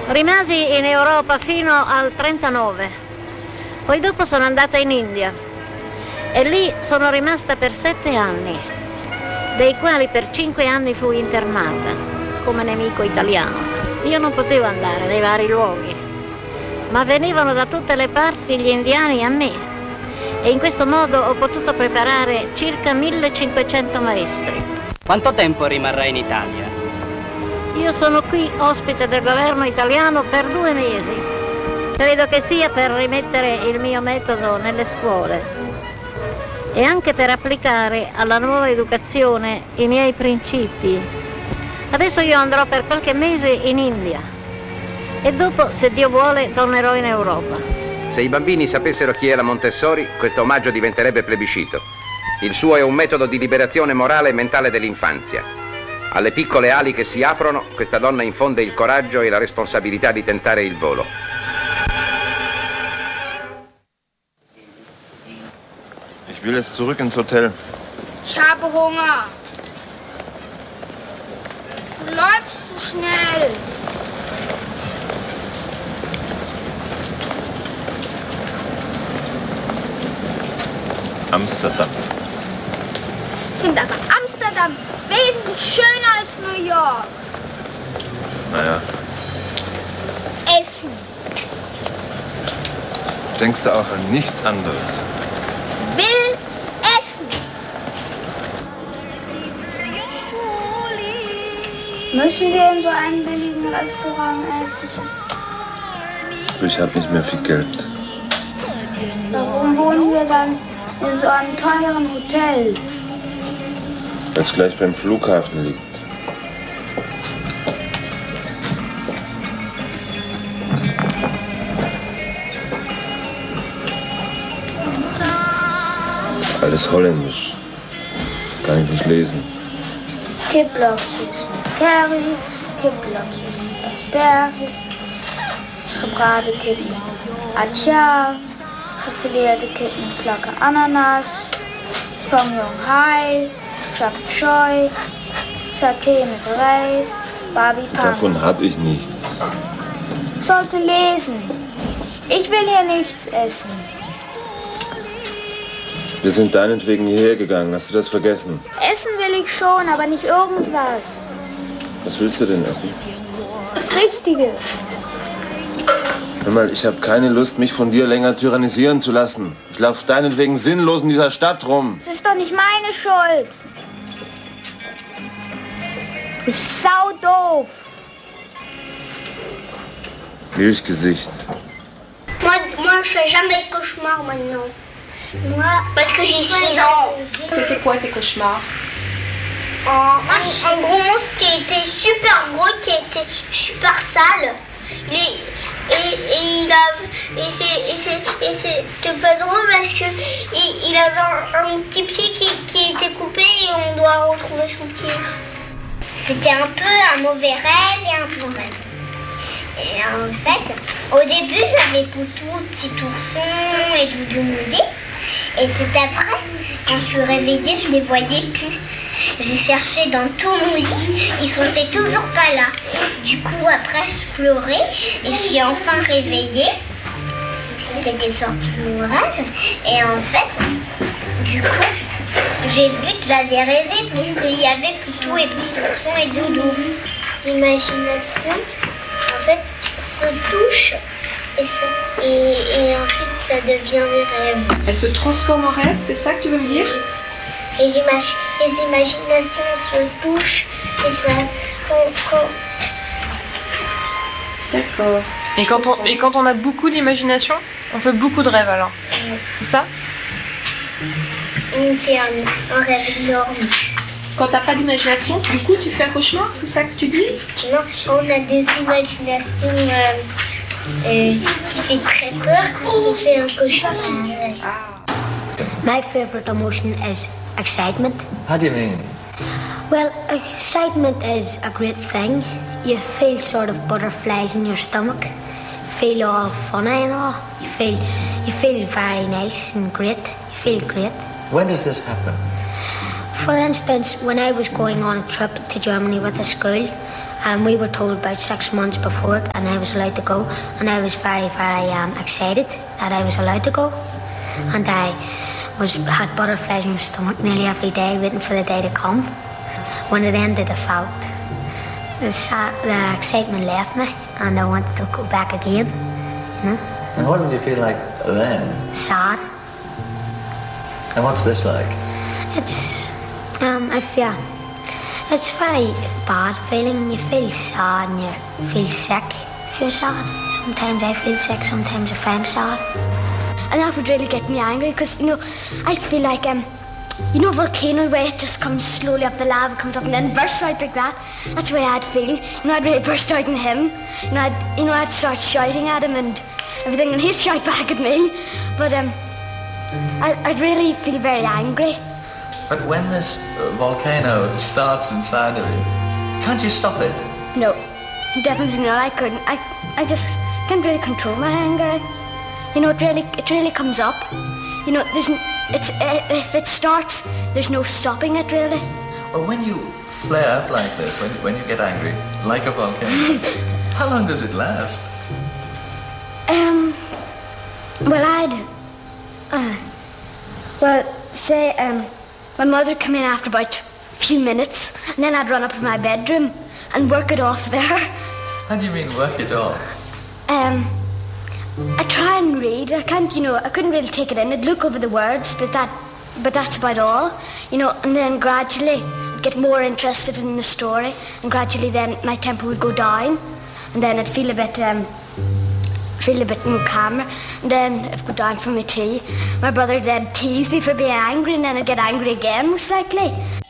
Rimasi in Europa fino al 1939, poi dopo sono andata in India e lì sono rimasta per 7 anni, dei quali per 5 anni fui internata come nemico italiano. Io non potevo andare nei vari luoghi, ma venivano da tutte le parti gli indiani a me e in questo modo ho potuto preparare circa 1500 maestri. Quanto tempo rimarrà in Italia? Io sono qui ospite del governo italiano per 2 mesi. Credo che sia per rimettere il mio metodo nelle scuole e anche per applicare alla nuova educazione i miei principi. Adesso io andrò per qualche mese in India e dopo, se Dio vuole, tornerò in Europa. Se i bambini sapessero chi è la Montessori, questo omaggio diventerebbe plebiscito. Il suo è un metodo di liberazione morale e mentale dell'infanzia. Alle piccole ali che si aprono, questa donna infonde il coraggio e la responsabilità di tentare il volo. Ich will jetzt zurück ins Hotel. Ich habe Hunger. Du läufst zu schnell. Amsterdam. Ich finde aber Amsterdam wesentlich schöner als New York. Naja, Essen. denkst du auch an nichts anderes? Will essen. Müssen wir in so einem billigen Restaurant essen? Ich habe nicht mehr viel Geld. Warum wohnen wir dann in so einem teuren Hotel? Weil es gleich beim Flughafen liegt. Alles holländisch. Kann ich nicht lesen. Kipblokjes met curry, kipblokjes met asperges, gebraden kip met atjar, gefileerde kip met plakken ananas, fongyong hai, chap choy, saté mit Reis, Barbie Pan. Davon habe ich nichts. Sollte lesen. Ich will hier nichts essen. Wir sind deinetwegen hierher gegangen. Hast du das vergessen? Essen will ich schon, aber nicht irgendwas. Was willst du denn essen? Das Richtige. Hör mal, ich habe keine Lust, mich von dir länger tyrannisieren zu lassen. Ich laufe deinetwegen sinnlos in dieser Stadt rum. Es ist doch nicht meine Schuld. Du bist saudoof. Milchgesicht. Moi, je fais jamais de cauchemar maintenant. Moi, parce que j'ai 6 ans. C'était quoi tes cauchemars? Un gros monstre qui était super gros, qui était super sale. C'était pas drôle parce que il avait un petit pied qui était coupé et on doit retrouver son pied. C'était un peu un mauvais rêve et un bon rêve. Et en fait, au début, j'avais Poutou, petit ourson et Doudou mouillé. Et c'est après, quand je suis réveillée, je les voyais plus. J'ai cherché dans tout mon lit, ils sont toujours pas là. Du coup, après, je pleurais et je suis enfin réveillée. C'était sorti de mon rêve. Et en fait, du coup, j'ai vu que j'avais rêvé puisqu'il y avait Poutou et petit ourson et Doudou. L'imagination, en fait, se touche et ensuite ça devient des rêves. Elle se transforme en rêve, c'est ça que tu veux me dire? Et les imaginations se touchent et ça... D'accord. Et quand on a beaucoup d'imagination, on fait beaucoup de rêves alors? C'est ça? On fait un rêve énorme. Quand t'as pas d'imagination, du coup tu fais un cauchemar, c'est ça que tu dis? Non, quand on a des imaginations qui fait très peur, on fait un cauchemar. My favorite emotion is excitement. How do you mean? Well, excitement is a great thing. You feel sort of butterflies in your stomach, feel all funny and all. You feel very nice and great. You feel great. When does this happen? For instance, when I was going on a trip to Germany with a school, And we were told about 6 months before it, and I was allowed to go. And I was very, very excited that I was allowed to go. And I had butterflies in my stomach nearly every day, waiting for the day to come. When it ended, I felt the excitement left me, and I wanted to go back again. You know? And what did you feel like then? Sad. And what's this like? It's it's very bad feeling. You feel sad and you feel sick if you're sad. Sometimes I feel sick, sometimes if I'm sad. And that would really get me angry because, you know, I feel like, you know, volcano where it just comes slowly up, the lava comes up and then bursts out like that. That's the way I'd feel. You know, I'd really burst out in him. And I'd start shouting at him and everything, and he'd shout back at me. But I'd really feel very angry. But when this volcano starts inside of you, can't you stop it? No, definitely not. I couldn't. I just can't really control my anger. You know, it really comes up. You know, if it starts, there's no stopping it really. Well, when you flare up like this, when you get angry, like a volcano, how long does it last? Say, my mother would come in after about a few minutes, and then I'd run up to my bedroom and work it off there. How do you mean work it off? I try and read. I couldn't really take it in. I'd look over the words, but that's about all. You know, and then gradually I'd get more interested in the story, and gradually then my temper would go down, and then I'd feel a bit more calmer. And then I'd go down for my tea. My brother then teased me for being angry, and then I'd get angry again, most likely.